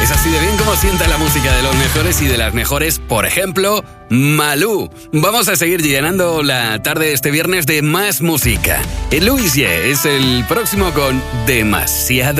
Es así de bien como sienta la música de los mejores y de las mejores, por ejemplo, Malú. Vamos a seguir llenando la tarde este viernes de más música. Luis Ye es el próximo con Demasiado